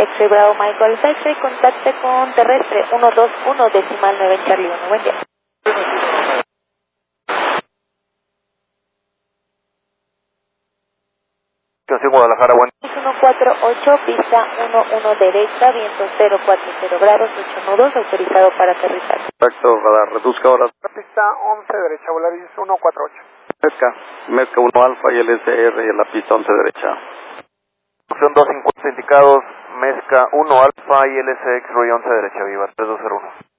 X-Ray Bravo Mike Golf X-Ray, contacte con terrestre 121 decimal 9 Charlie 1. Buen día. Guadalajara, buen. 148, pista 11 derecha, viento 040 grados, 8 nudos, autorizado para aterrizar. Perfecto, radar, reduzca ahora. Pista 11 derecha, Volaris 148. Mezca 1 alfa y el SR y en la pista 11 derecha. Opción 250 indicados, Mezca 1 alfa y LS X-Ray 11 derecha, Viva 3201.